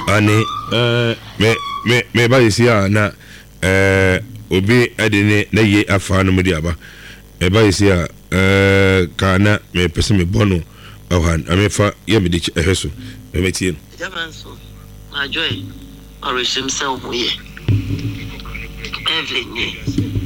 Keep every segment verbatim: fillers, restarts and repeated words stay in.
Ani eh me me me ba yesi a na eh obi adene na ye afa no mudi aba. E ba yesi a eh kana me pese me bono ohan amefa ye me de ehweso me metie. Jamanso ma joy orishim se omoye. Evelyn.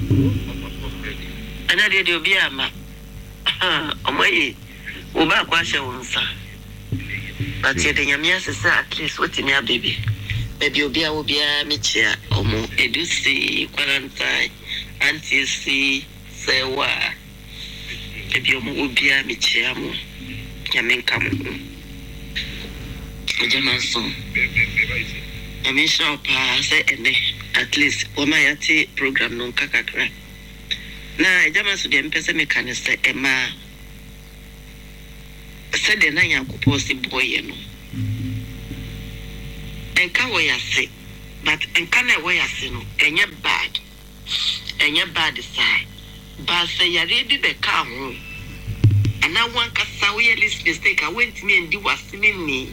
Ana de de obi ama. Omoye oba kwa hye wonsa. But ye de nyamia sesa at least what me a baby. Baby obi a obi a me chia omo edusi quarantine anti si sewa. Baby omo obi a me chia mo. Yaminka mo. Jamanso. I shop say ene at least oma yati program no kakakra. Na Jamanso de mpese me kan say ema said the nine yankupo si boy no. Enka wo yase but enka na wo yase no enye bad. Enye bad side. But say yare bi be ka ho. Ana wan kasa we list mistake I went me and do wasini ni.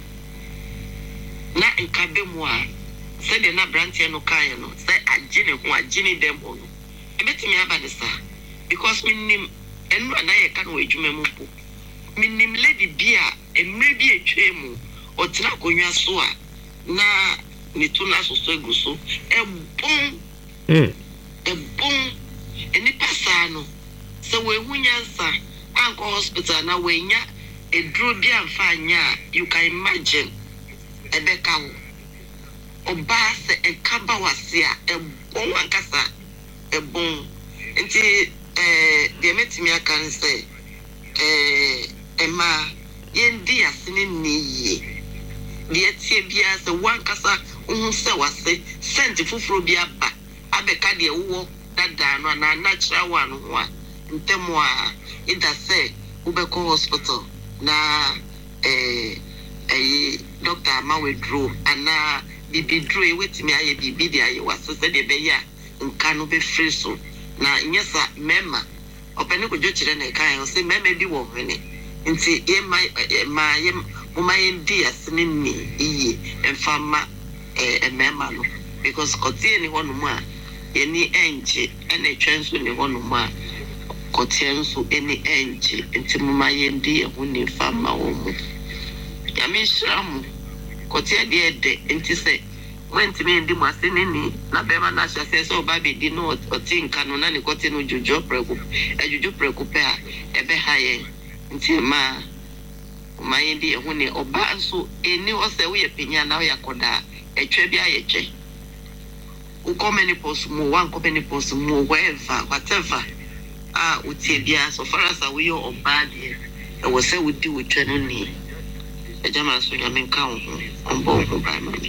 Na enka be mo a said the na branch no kan no say agine ho agine dem ho no. Ebetimi aba de sa because minim enu na ye kan wo adwuma mu po. Minim lady bia emre bi etwemu otina konwa so a na mituna so so eguso ebon mm ebon eni pasa no se we hunyansa anko hospital na we nya edru bi amfa anya you can imagine ebeka wo oba se ekaba wase a ebon ankasa ebon enti eh de metimi aka nse eh Emma, yendi asini niye. Diye tie bia se wan kasa unhu se wase senti fufuro bia ba abeka de wo dada no na natural one ho a ntemo a ida se ubeko hospital na eh eh doctor Amawedro ana bibi dro e wetimi aye bibi de aye wase se de be ya nka no be free so na nyesa mema opene ko jo kire na kan se mema di wo hwene nti e mai ma ye mama ndi asene ni iyi emfama eh emema no because kotie ni honu mu a ye ni enje ene twenso ni honu mu a kotie nso eni enje nti mama ye ndi e hu ni fama wo mu ya mi shramu kotie de ede nti se went me ndi mu asene ni na bema na hye se so ba be di no otinka no na ni kotie no jojo preko ejojo preko pe a ebe haye nti ma ma yindi e hune oba nso eni ose wo ye penya na wo yakoda etwe bia ye twe ukomeni post mu wan komeni post mu whatever whatever ah utie bia so far as we your oba de e wo se wudi wotwe no ni e jama so nya men kan ho ombo ho ba mami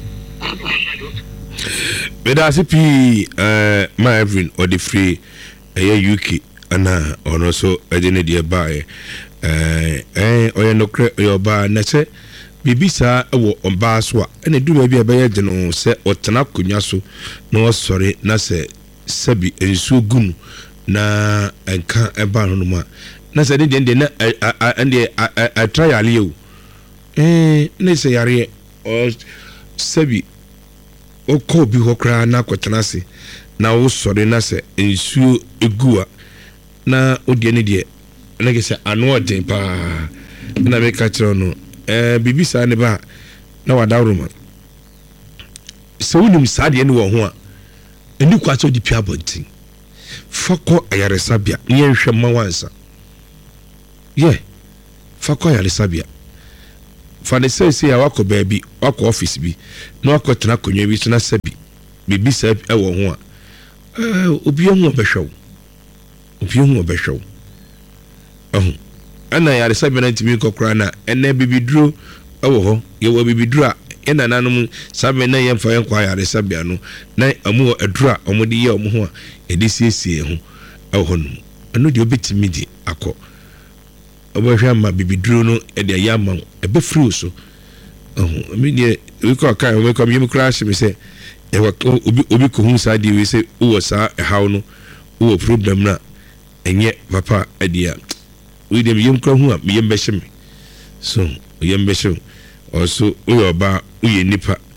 Beda sipi eh ma Evelyn or the free eh U K ana ono so edene de bae eh eh oye nokre oba na se bibisa ewo omba so a ene du ba bia be ye de no se otena konwa so na osore na se sabi ensu gunu na enka eba no ma na se de de na ande a trial you eh ne se yare o sabi o ko bi hokra na kwetena se na wo sore na se ensu egua na odie ne de na gese anu odin pa na be ka kire no eh bibisa ne ba na wadawroma se wonim saade ne wo ho a eni kwaso di pia bontin fako ayaresabia ye nhwe mawansa ye fako ayaresabia fa ne sese ya wako baabi wako office bi na wako tena konwa bi so na sabi bibisa e wo ho a eh obi ho obehwew obi ho obehwew oh ana ya resabe na ntimi kokora na ene bibiduro ewo ho ye wo bibiduro a ena nanom sabe na ye mfa ye kwa ya resabe ano na amu adura omudi ye omo ho a edisiesie ho ewo ho no eno de obetimi di akọ obehwa ma bibiduro no e de ya ma ebe free so oh me de we ko kan we ko mi crash me say e obi obi ko hu sa di we say wo sa e haw no wo problem na enye papa adia we dem yem kra hu a me yem be hye me so yem be hye also we oba we nipa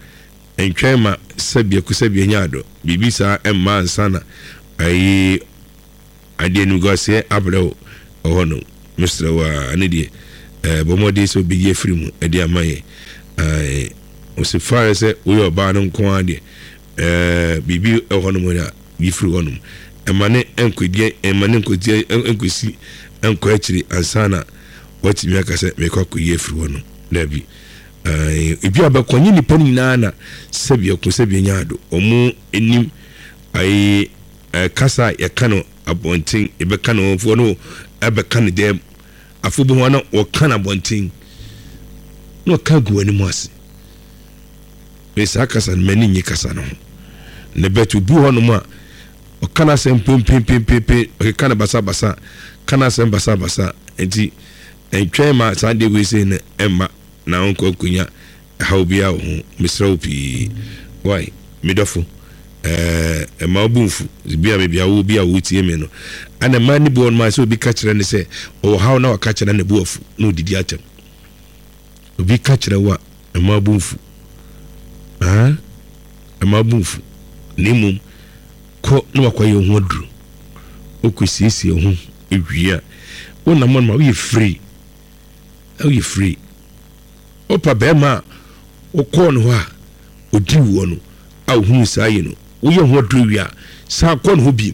entwema sabia ku sabia nyaado bibi sa emma nsana ayi ade nu gose abrew ohono mister wa anidie eh bomode so bi ye free mu ade amaye eh o se fire se we oba no nko ade eh bibi ohono mu na bi free hono emane enkodie emane enkodie enkosi enko akiri ansana wati mi aka se me kwa ye free hono dabi eh ebi abakonyi ni pani na na sabia ku sabia nyaado omu enim ai kasa ya kano abontin ebe kano fo no ebe kan dem afubu ho na o kan abontin no ka gu ani moase be sa kasa mani nyi kasa no ne betu bu ho no ma o kana sem pim pim pim pim o kana basa basa kana sem basa basa enti entwe ma sa de we say ne emma na onko kunya how bia ho misra opi why midofo eh e ma obunfu bia me bia wo bia wo tie me no ana ma ni bo ma so bi ka kire ne se o how na ka kire ne bo afu no didi atem obi ka kire wa e ma obunfu ah e ma obunfu ni mum ko no akwaye ho duru okusiesie ho ewia wona mo ma we free we free opa be ma o ko no ha odi wo no a hu sayi no wo ye ho duru wia sa ko no bim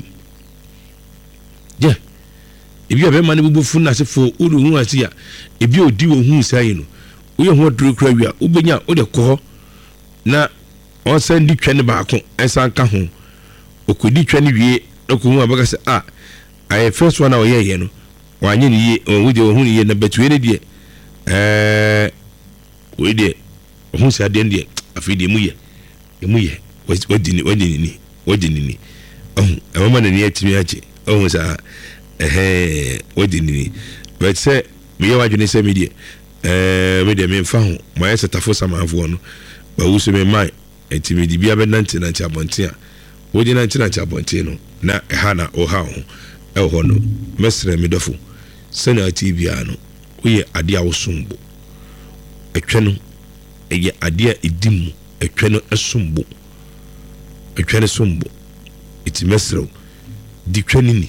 je ebi abe ma ne bubufu na sefo uru hu asia ebi odi wo hu sayi no wo ye ho duru kra wia ubenya o de ko na on san di twene ba ko ensan ka ho okodi twene wie okuhu abaka se ah I first one away ye no wanye ni ye o wuje o hu ni ye na betuwe ne die eh we de hu sa de ndie afide mu ye mu ye wadi ni wadi ni wadi ni oh amama na ni atimi ache oh sa eh wadi ni but say me ye wadwene se me die eh me de me mfa ho mo ye setafo samanfo no ba wuso me mai atimi di bia be nante na chabontia wodi na nante na chabontia no na ha na o ha ho e ho no mesre me dofo sena tv ano we ade a wosumbo etwe no eye ade a edimu etwe no esumbo etwe no sumbo iti mesre di twenini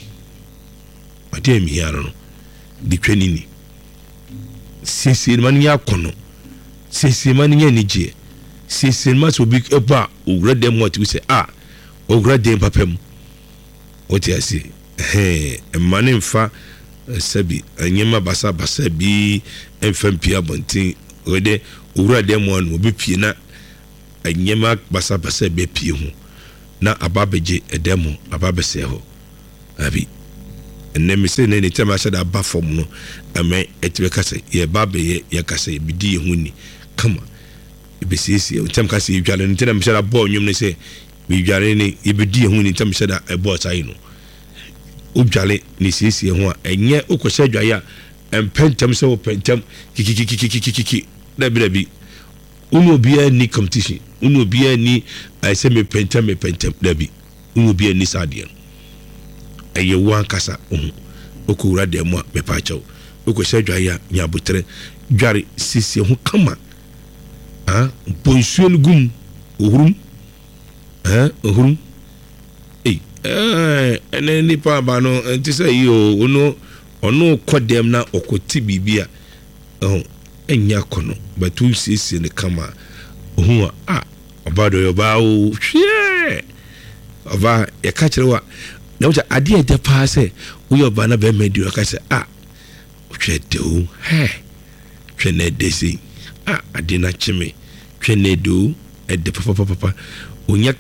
ade mi yaro no di twenini sisi man ya kono sisi man ya nije sisi man so big eba owura dem what we say ah owura dem papam what you say eh mane mfa sabi anyema basa basa bi emfampia bontin wede owura dem one obi pie na anyema basa basa be pie ho na ababeje edemo ababese ho abi enne mi se ne ne tema sha da ba fom no ame etibe kase ye babe ye ye kase bidi ye huni kama ebesisi o tem kase yidwale ne tem sha da bo nwum ne se bi dwale ne ye bidi ye huni tem sha da ebo sai no udwale ni sisi ho a enye okosha dwaye a empentem se o pentem kikikikikikiki da bi da bi uno bia ni competition uno bia ni I say me pentem me pentem da bi uno bia ni sadia eye wan kasa ohun okura dem a me pa chaw okosha dwaye nya botre dware sisi ho kama ah ponsuel gum ohurum eh ohurum eh ene nipa ba no enti say yo ono ono kodem na okoti bibia oh enya kono batu sisi ne kama ohun a obado yo ba o hwe ova e ka kire wa na uja ade e de pa se wo yo ba na be medi o ka se ah hwe de o he hwe ne de si ah ade na chime hwe ne do e de papa papa onya